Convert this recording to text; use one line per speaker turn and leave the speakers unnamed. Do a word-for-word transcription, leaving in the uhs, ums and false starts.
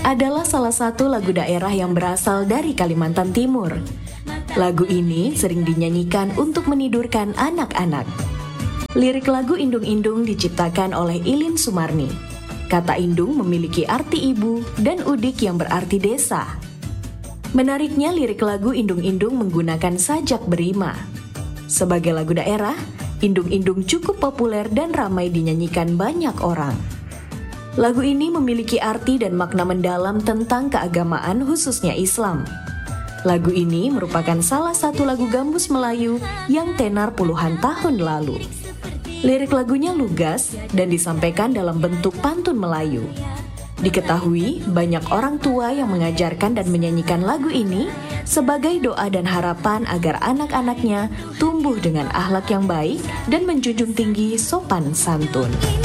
adalah salah satu lagu daerah yang berasal dari Kalimantan Timur. Lagu ini sering dinyanyikan untuk menidurkan anak-anak. Lirik lagu Indung Indung diciptakan oleh Ilin Sumarni. Kata indung memiliki arti ibu dan udik yang berarti desa. Menariknya, lirik lagu Indung Indung menggunakan sajak berima. Sebagai lagu daerah, Indung Indung cukup populer dan ramai dinyanyikan banyak orang. Lagu ini memiliki arti dan makna mendalam tentang keagamaan khususnya Islam. Lagu ini merupakan salah satu lagu gambus Melayu yang tenar puluhan tahun lalu. Lirik lagunya lugas dan disampaikan dalam bentuk pantun Melayu. Diketahui banyak orang tua yang mengajarkan dan menyanyikan lagu ini sebagai doa dan harapan agar anak-anaknya tumbuh dengan akhlak yang baik dan menjunjung tinggi sopan santun.